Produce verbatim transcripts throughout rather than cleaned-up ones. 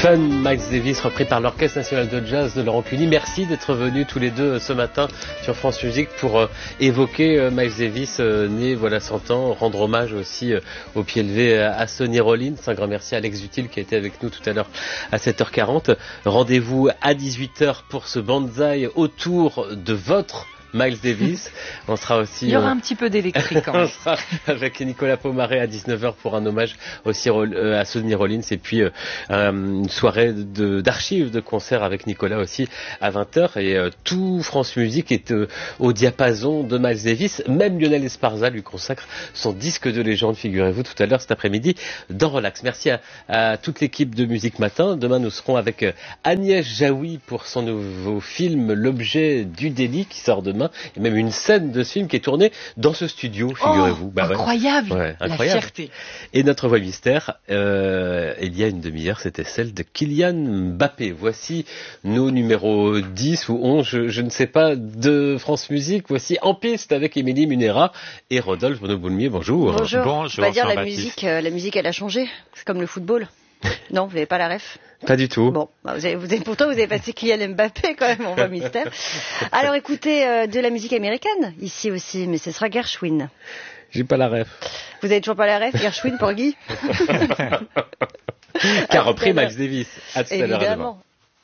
Fun, Miles Davis, repris par l'Orchestre National de Jazz de Laurent Cuny. Merci d'être venus tous les deux ce matin sur France Musique pour euh, évoquer euh, Miles Davis, euh, né voilà cent ans, rendre hommage aussi euh, au pied levé à Sonny Rollins. Un grand merci à Alex Dutil qui a été avec nous tout à l'heure à sept heures quarante. Rendez-vous à dix-huit heures pour ce banzai autour de votre Miles Davis. On sera aussi... Il y aura euh, un petit peu d'électrique quand même. on sera avec Nicolas Pomaré à dix-neuf heures pour un hommage aussi à Sonny Rollins. Et puis euh, une soirée de, d'archives de concerts avec Nicolas aussi à vingt heures. Et euh, tout France Musique est euh, au diapason de Miles Davis. Même Lionel Esparza lui consacre son disque de légende, figurez-vous, tout à l'heure cet après-midi dans Relax. Merci à, à toute l'équipe de Musique Matin. Demain, nous serons avec euh, Agnès Jaoui pour son nouveau film L'objet du délit qui sort demain. Et même une scène de ce film qui est tournée dans ce studio, figurez-vous. Oh, bah ouais. incroyable, ouais, la incroyable. fierté. Et notre voix mystère, euh, il y a une demi-heure, c'était celle de Kylian Mbappé. Voici nos numéros dix ou onze, je, je ne sais pas, de France Musique. Voici En piste avec Émilie Munera et Rodolphe Boulmier. Bonjour. Bonjour. Bonjour. On va dire la musique, euh, la musique, elle a changé. C'est comme le football. Non, vous n'avez pas la ref? Pas du tout. Bon, bah vous avez, vous avez, pourtant vous avez passé Kylian Mbappé quand même, on voit mystère. Alors écoutez euh, de la musique américaine, ici aussi, mais ce sera Gershwin. J'ai pas la ref. Vous avez toujours pas la ref, Gershwin pour Guy? Qui a repris Miles Davis. À tout à l'heure. Évidemment.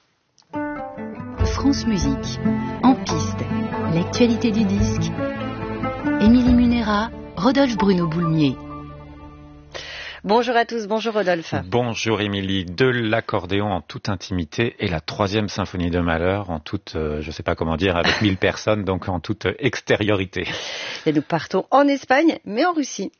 France Musique, En piste, l'actualité du disque. Émilie Munera, Rodolphe Bruno Boulmier. Bonjour à tous, bonjour Rodolphe. Bonjour Émilie, de l'accordéon en toute intimité et la troisième symphonie de Mahler en toute, euh, je sais pas comment dire, avec mille personnes, donc en toute extériorité. Et nous partons en Espagne, mais en Russie.